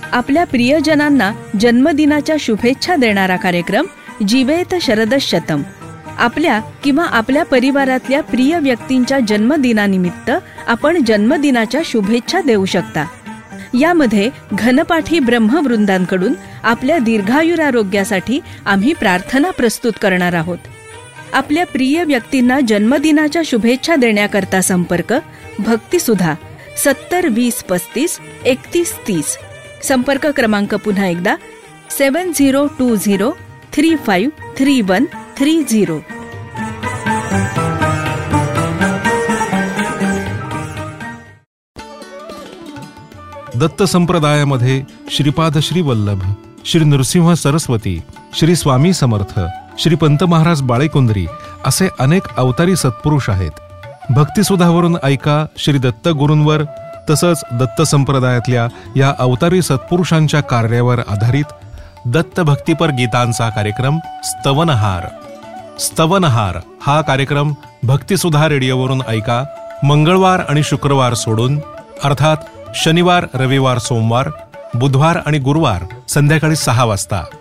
आपल्या प्रियजनांना जन्मदिनाच्या शुभेच्छा देणारा कार्यक्रम जीवेत शरदशतम. आपल्या किंवा आपल्या परिवारातल्या प्रिय व्यक्तींच्या जन्मदिनानिमित्त आपण जन्मदिनाच्या शुभेच्छा देऊ शकता. यामध्ये घनपाठी ब्रह्मवृंदांकडून आपल्या दीर्घायुरारोग्यासाठी आम्ही प्रार्थना प्रस्तुत करणार आहोत. आपल्या प्रिय व्यक्तींना जन्मदिनाच्या शुभेच्छा देण्याकरता संपर्क भक्तिसुधा 70 20 35 31 30. संपर्क क्रमांक पुन्हा एकदा 7020 35 31 30. दत्त संप्रदायामध्ये श्रीपाद श्री वल्लभ, श्री नृसिंह सरस्वती, श्री स्वामी समर्थ, श्री पंत महाराज बाळेकुंद्री असे अनेक अवतारी सत्पुरुष आहेत. भक्तिसुधावरून ऐका श्री दत्त गुरूंवर तसंच दत्त संप्रदायातल्या या अवतारी सत्पुरुषांच्या कार्यावर आधारित दत्त भक्तिपर गीतांचा कार्यक्रम स्तवनहार. स्तवनहार हा कार्यक्रम भक्तिसुधा रेडिओवरून ऐका मंगळवार आणि शुक्रवार सोडून, अर्थात शनिवार, रविवार, सोमवार, बुधवार आणि गुरुवार संध्याकाळी 6 वाजता.